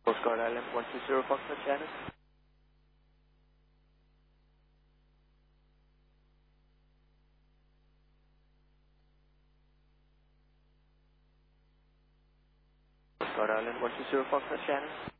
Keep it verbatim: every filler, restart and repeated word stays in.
Coast Guard Island one two zero Foxtrot Shannon. Coast Guard Island one two zero Foxtrot Shannon.